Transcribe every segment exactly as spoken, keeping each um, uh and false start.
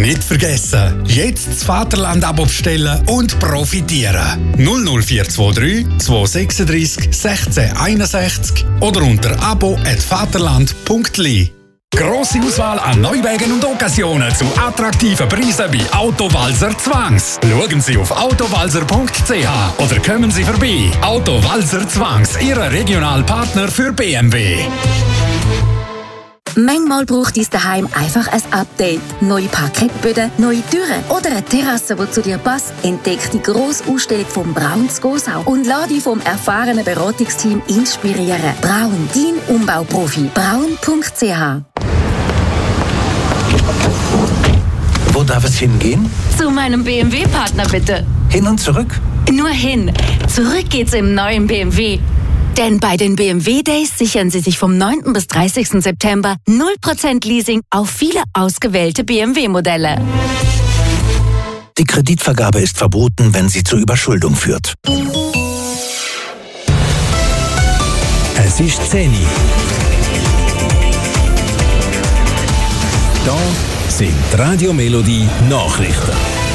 Nicht vergessen, jetzt das Vaterland-Abo bestellen und profitieren. null null vier zwei drei zwei sechs drei sechs eins eins oder unter abo at vaterland punkt l i. Grosse Auswahl an Neuwagen und Occasionen zu attraktiven Preisen bei Autowalzer Zwangs. Schauen Sie auf autowalzer punkt c h oder kommen Sie vorbei. Autowalzer Zwangs, Ihr Regionalpartner für B M W. Manchmal braucht dein Daheim einfach ein Update. Neue Parkettböden, neue Türen oder eine Terrasse, die zu dir passt. Entdeck die grosse Ausstellung von Braun zu Gosau und lass dich vom erfahrenen Beratungsteam inspirieren. Braun, dein Umbauprofi. braun punkt c h. Wo darf es hingehen? Zu meinem B M W-Partner bitte. Hin und zurück? Nur hin. Zurück geht's im neuen B M W. Denn bei den B M W Days sichern Sie sich vom neunten bis dreißigsten September null Prozent Leasing auf viele ausgewählte B M W-Modelle. Die Kreditvergabe ist verboten, wenn sie zur Überschuldung führt. Es ist zehn Uhr. Da sind die Radio Melodie Nachrichten.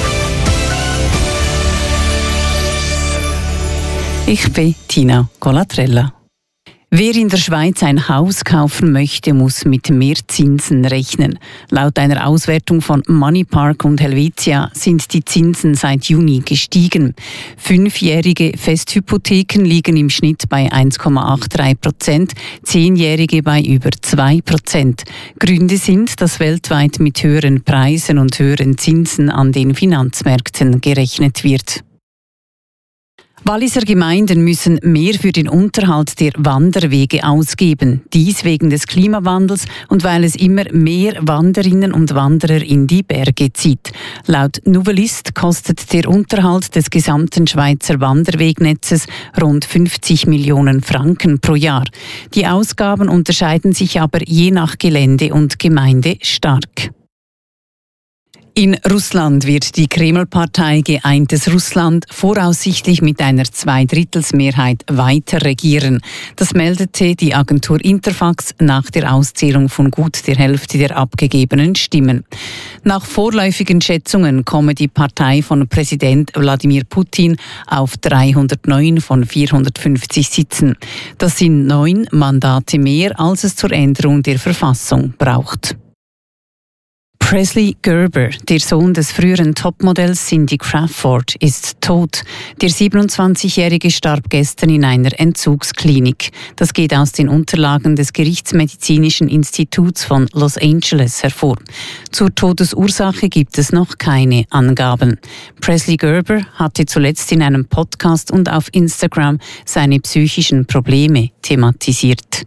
Ich bin Tina Colatrella. Wer in der Schweiz ein Haus kaufen möchte, muss mit mehr Zinsen rechnen. Laut einer Auswertung von Moneypark und Helvetia sind die Zinsen seit Juni gestiegen. Fünfjährige Festhypotheken liegen im Schnitt bei eins Komma dreiundachtzig Prozent, zehnjährige bei über zwei Prozent. Gründe sind, dass weltweit mit höheren Preisen und höheren Zinsen an den Finanzmärkten gerechnet wird. Walliser Gemeinden müssen mehr für den Unterhalt der Wanderwege ausgeben. Dies wegen des Klimawandels und weil es immer mehr Wanderinnen und Wanderer in die Berge zieht. Laut Nouvelliste kostet der Unterhalt des gesamten Schweizer Wanderwegnetzes rund fünfzig Millionen Franken pro Jahr. Die Ausgaben unterscheiden sich aber je nach Gelände und Gemeinde stark. In Russland wird die Kreml-Partei Geeintes Russland voraussichtlich mit einer Zweidrittelsmehrheit weiter regieren. Das meldete die Agentur Interfax nach der Auszählung von gut der Hälfte der abgegebenen Stimmen. Nach vorläufigen Schätzungen komme die Partei von Präsident Wladimir Putin auf dreihundertneun von vierhundertfünfzig Sitzen. Das sind neun Mandate mehr, als es zur Änderung der Verfassung braucht. Presley Gerber, der Sohn des früheren Topmodells Cindy Crawford, ist tot. Der siebenundzwanzigjährige starb gestern in einer Entzugsklinik. Das geht aus den Unterlagen des Gerichtsmedizinischen Instituts von Los Angeles hervor. Zur Todesursache gibt es noch keine Angaben. Presley Gerber hatte zuletzt in einem Podcast und auf Instagram seine psychischen Probleme thematisiert.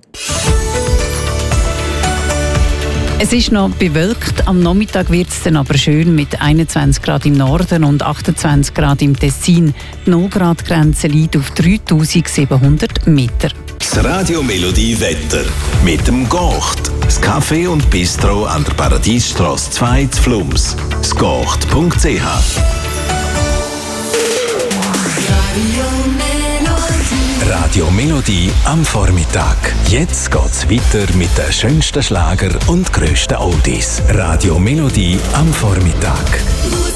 Es ist noch bewölkt, am Nachmittag wird es dann aber schön mit einundzwanzig Grad im Norden und achtundzwanzig Grad im Tessin. Die null Grad Grenze liegt auf dreitausendsiebenhundert Meter. Das Radio Melodie Wetter mit dem Gocht. Das Café und Bistro an der Paradiesstrasse zwei zu Flums. das gocht punkt c h. Radio Melodie am Vormittag. Jetzt geht's weiter mit den schönsten Schlager und grössten Oldies. Radio Melodie am Vormittag.